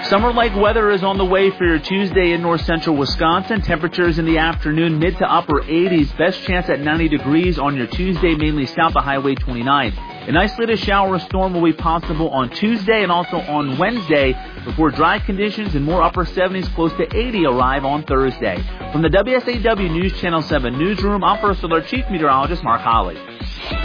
Summer-like weather is on the way for your Tuesday in north central Wisconsin. Temperatures in the afternoon, mid to upper 80s. Best chance at 90 degrees on your Tuesday, mainly south of Highway 29. An isolated shower or storm will be possible on Tuesday and also on Wednesday before dry conditions and more upper 70s close to 80 arrive on Thursday. From the WSAW News Channel 7 newsroom, I'm First Alert Chief Meteorologist Mark Holly.